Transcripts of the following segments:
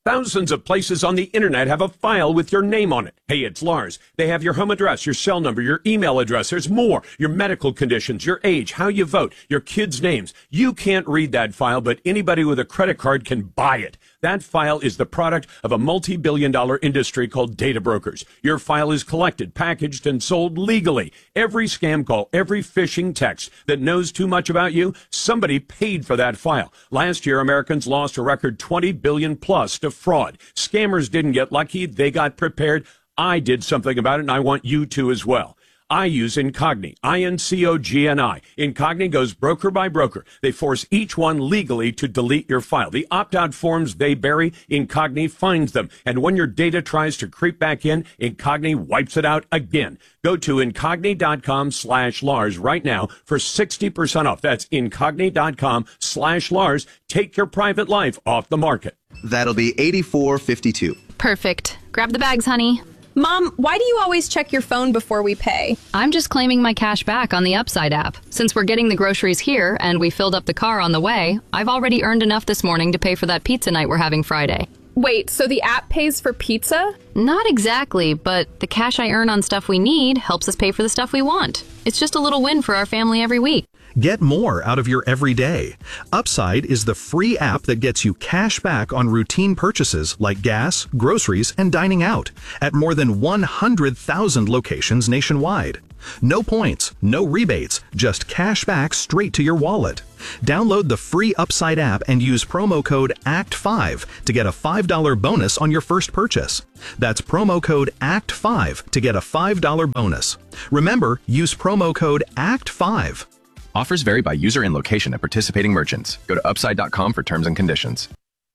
Thousands of places on the internet have a file with your name on it. Hey, it's Lars. They have your home address, your cell number, your email address. There's more. Your medical conditions, your age, how you vote, your kids' names. You can't read that file, but anybody with a credit card can buy it. That file is the product of a multi-billion-dollar industry called data brokers. Your file is collected, packaged, and sold legally. Every scam call, every phishing text that knows too much about you, somebody paid for that file. Last year, Americans lost a record $20 billion plus to fraud. Scammers didn't get lucky. They got prepared. I did something about it, and I want you to as well. I use Incogni, I-N-C-O-G-N-I. Incogni goes broker by broker. They force each one legally to delete your file. The opt-out forms they bury, Incogni finds them. And when your data tries to creep back in, Incogni wipes it out again. Go to Incogni.com/Lars right now for 60% off. That's Incogni.com/Lars. Take your private life off the market. That'll be $84.52. Perfect. Grab the bags, honey. Mom, why do you always check your phone before we pay? I'm just claiming my cash back on the Upside app. Since we're getting the groceries here and we filled up the car on the way, I've already earned enough this morning to pay for that pizza night we're having Friday. Wait, so the app pays for pizza? Not exactly, but the cash I earn on stuff we need helps us pay for the stuff we want. It's just a little win for our family every week. Get more out of your everyday. Upside is the free app that gets you cash back on routine purchases like gas, groceries, and dining out at more than 100,000 locations nationwide. No points, no rebates, just cash back straight to your wallet. Download the free Upside app and use promo code ACT5 to get a $5 bonus on your first purchase. That's promo code ACT5 to get a $5 bonus. Remember, use promo code ACT5. Offers vary by user and location at participating merchants. Go to upside.com for terms and conditions.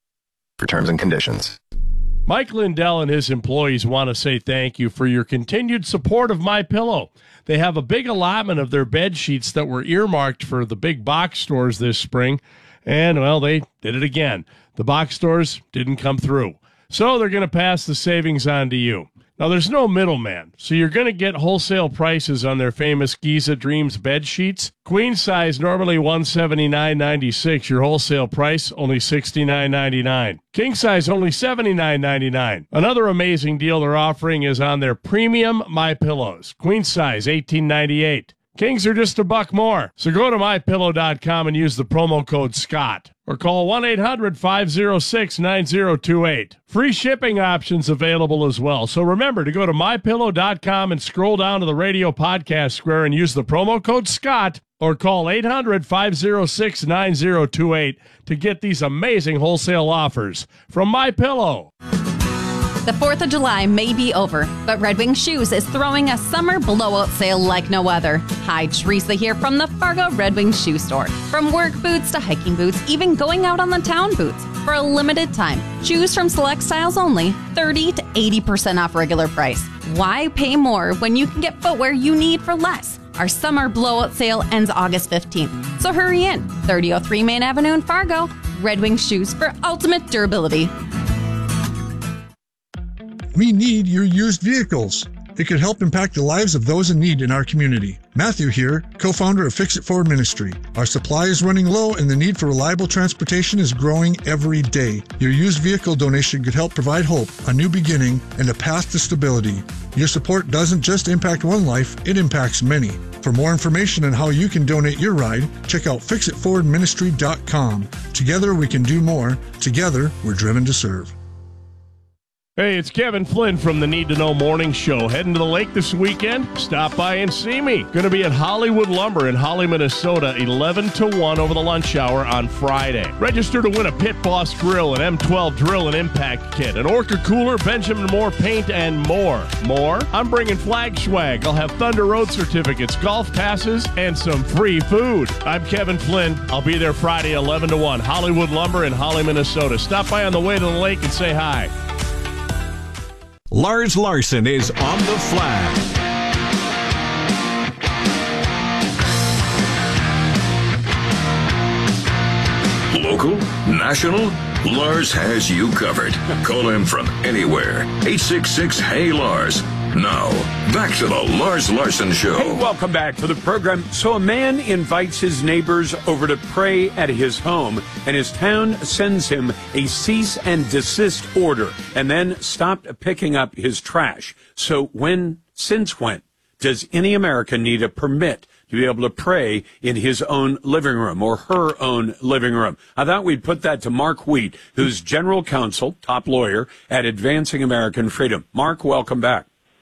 Mike Lindell and his employees want to say thank you for your continued support of MyPillow. They have a big allotment of their bed sheets that were earmarked for the big box stores this spring, and, well, they did it again. The box stores didn't come through, so they're going to pass the savings on to you. Now, there's no middleman, so you're going to get wholesale prices on their famous Giza Dreams bed sheets. Queen size, normally $179.96. Your wholesale price, only $69.99. King size, only $79.99. Another amazing deal they're offering is on their premium MyPillows. Queen size, $18.98. Kings are just $1 more. So go to MyPillow.com and use the promo code SCOTT. Or call 1-800-506-9028. Free shipping options available as well. So remember to go to MyPillow.com and scroll down to the radio podcast square and use the promo code SCOTT. Or call 800-506-9028 to get these amazing wholesale offers from MyPillow. The 4th of July may be over, but Red Wing Shoes is throwing a summer blowout sale like no other. Hi, Teresa here from the Fargo Red Wing Shoe Store. From work boots to hiking boots, even going out on the town boots. For a limited time, choose from select styles only, 30 to 80% off regular price. Why pay more when you can get footwear you need for less? Our summer blowout sale ends August 15th, so hurry in. 3003 Main Avenue in Fargo. Red Wing Shoes for ultimate durability. We need your used vehicles. It could help impact the lives of those in need in our community. Matthew here, co-founder of Fix It Forward Ministry. Our supply is running low and the need for reliable transportation is growing every day. Your used vehicle donation could help provide hope, a new beginning, and a path to stability. Your support doesn't just impact one life, it impacts many. For more information on how you can donate your ride, check out fixitforwardministry.com. Together we can do more. Together we're driven to serve. Hey, it's Kevin Flynn from the Need to Know Morning Show. Heading to the lake this weekend? Stop by and see me. Going to be at Hollywood Lumber in Holly, Minnesota, 11 to 1 over the lunch hour on Friday. Register to win a Pit Boss grill, an M12 drill and impact kit, an Orca cooler, Benjamin Moore paint, and more. I'm bringing flag swag. I'll have Thunder Road certificates, golf passes, and some free food. I'm Kevin Flynn. I'll be there Friday, 11 to 1, Hollywood Lumber in Holly, Minnesota. Stop by on the way to the lake and say hi. Lars Larson is on the flag. Local, national, Lars has you covered. Call him from anywhere. 866-HEY-LARS. Now, back to the Lars Larson Show. Hey, welcome back to the program. So a man invites his neighbors over to pray at his home, and his town sends him a cease and desist order, and then stopped picking up his trash. So since when does any American need a permit to be able to pray in his own living room or her own living room? I thought we'd put that to Mark Wheat, who's general counsel, top lawyer at Advancing American Freedom. Mark, welcome back.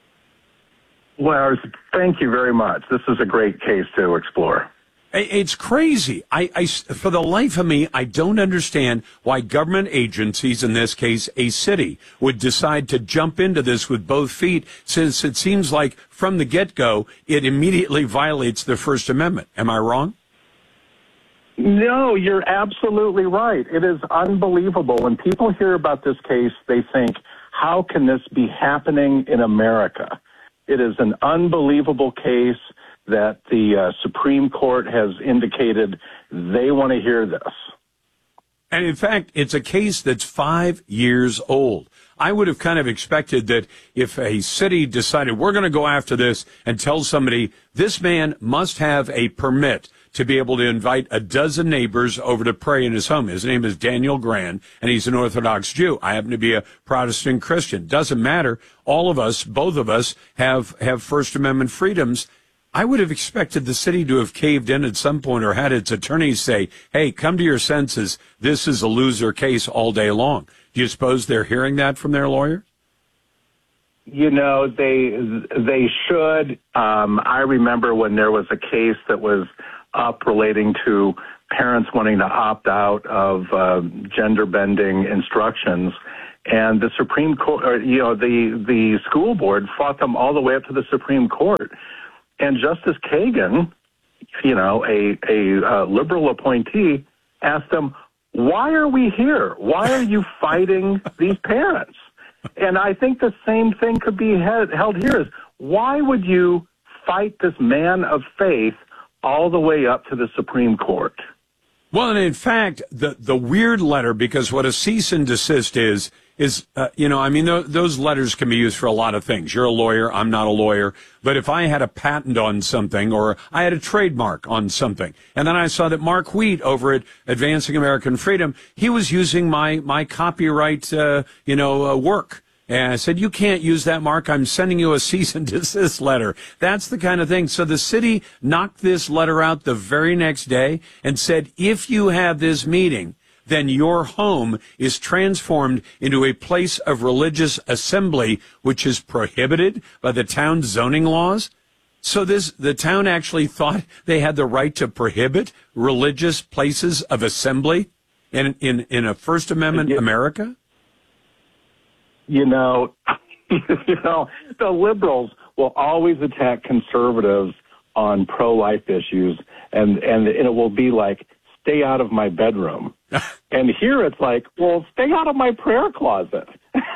Lars, thank you very much. This is a great case to explore. It's crazy. I, for the life of me, I don't understand why government agencies, in this case a city, would decide to jump into this with both feet, since it seems like from the get-go it immediately violates the First Amendment. Am I wrong? No, you're absolutely right. It is unbelievable. When people hear about this case, they think, how can this be happening in America? It is an unbelievable case that the Supreme Court has indicated they want to hear this. And in fact, it's a case that's 5 years old. I would have kind of expected that if a city decided we're going to go after this and tell somebody this man must have a permit to be able to invite a dozen neighbors over to pray in his home. His name is Daniel Grand, and he's an Orthodox Jew. I happen to be a Protestant Christian. Doesn't matter. All of us, both of us, have First Amendment freedoms. I would have expected the city to have caved in at some point or had its attorneys say, hey, come to your senses. This is a loser case all day long. Do you suppose they're hearing that from their lawyer? You know, they should. I remember when there was a case that was up relating to parents wanting to opt out of gender-bending instructions, and the Supreme Court, the school board fought them all the way up to the Supreme Court. And Justice Kagan, a liberal appointee, asked them, why are we here? Why are you fighting these parents? And I think the same thing could be held here is, why would you fight this man of faith all the way up to the Supreme Court? Well, and in fact, the weird letter, because what a cease and desist is those letters can be used for a lot of things. You're a lawyer. I'm not a lawyer. But if I had a patent on something or I had a trademark on something, and then I saw that Mark Wheat over at Advancing American Freedom, he was using my copyright, work. And I said, you can't use that, Mark. I'm sending you a cease and desist letter. That's the kind of thing. So the city knocked this letter out the very next day and said, if you have this meeting, then your home is transformed into a place of religious assembly, which is prohibited by the town's zoning laws. So the town actually thought they had the right to prohibit religious places of assembly in a First Amendment America? The liberals will always attack conservatives on pro-life issues, and it will be like, stay out of my bedroom. And here it's like, well, stay out of my prayer closet.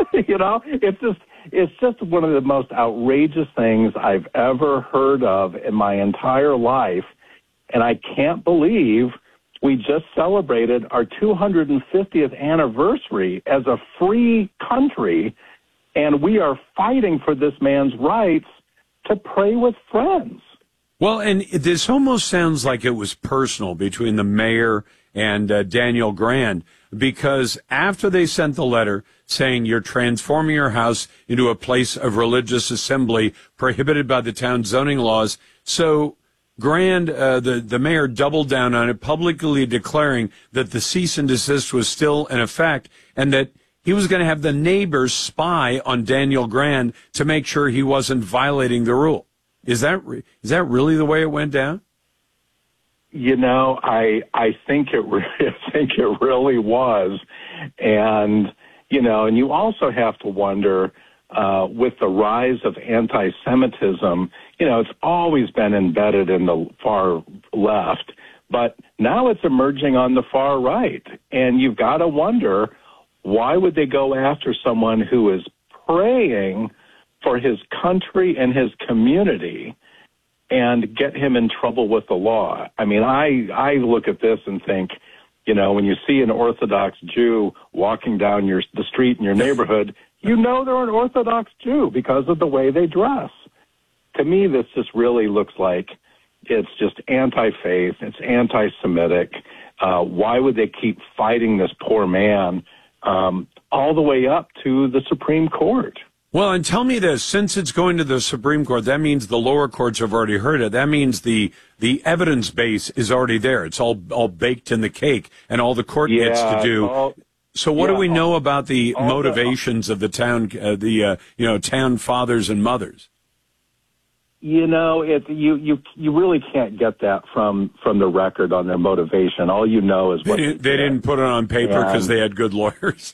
It's just one of the most outrageous things I've ever heard of in my entire life. And I can't believe we just celebrated our 250th anniversary as a free country, and we are fighting for this man's rights to pray with friends. Well, and this almost sounds like it was personal between the mayor and Daniel Grand, because after they sent the letter saying you're transforming your house into a place of religious assembly prohibited by the town's zoning laws, so Grand, the mayor, doubled down on it, publicly declaring that the cease and desist was still in effect and that he was going to have the neighbors spy on Daniel Grand to make sure he wasn't violating the rule. Is that really the way it went down? I think it really was, and you also have to wonder with the rise of anti-Semitism. It's always been embedded in the far left, but now it's emerging on the far right, and you've got to wonder, why would they go after someone who is praying for his country and his community and get him in trouble with the law? I mean, I look at this and think, You know, when you see an Orthodox Jew walking down the street in your neighborhood, you know they're an Orthodox Jew because of the way they dress. To me, this just really looks like it's just anti-faith, it's anti-Semitic. Why would they keep fighting this poor man all the way up to the Supreme Court? Well, and tell me this, since it's going to the Supreme Court, that means the lower courts have already heard it. That means the evidence base is already there. It's all baked in the cake, and all the court gets to do. So what do we know about the motivations of the town, town fathers and mothers? You know, you really can't get that from the record on their motivation. All you know is what they didn't put it on paper because they had good lawyers.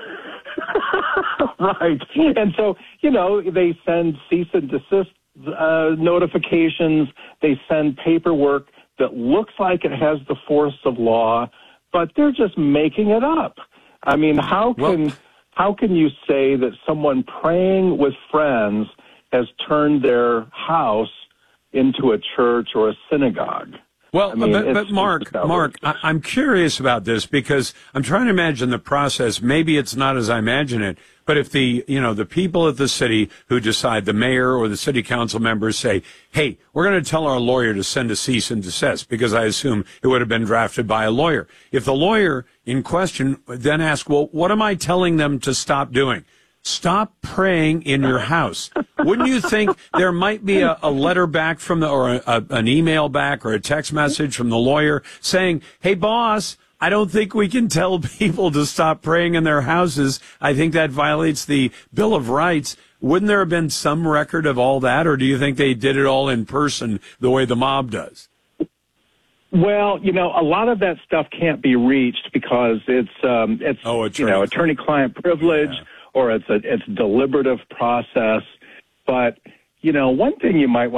Right. And so, you know, they send cease and desist notifications. They send paperwork that looks like it has the force of law, but they're just making it up. I mean, how can you say that someone praying with friends has turned their house into a church or a synagogue? Well, I mean, but Mark, I'm curious about this because I'm trying to imagine the process. Maybe it's not as I imagine it, but if the people at the city who decide, the mayor or the city council members say, hey, we're going to tell our lawyer to send a cease and desist, because I assume it would have been drafted by a lawyer. If the lawyer in question then asks, well, what am I telling them to stop doing? Stop praying in your house. Wouldn't you think there might be a letter back from an email back or a text message from the lawyer saying, hey, boss, I don't think we can tell people to stop praying in their houses. I think that violates the Bill of Rights. Wouldn't there have been some record of all that, or do you think they did it all in person the way the mob does? Well, you know, a lot of that stuff can't be reached because it's attorney-client privilege. Yeah. Or it's deliberative process. But, you know, one thing you might want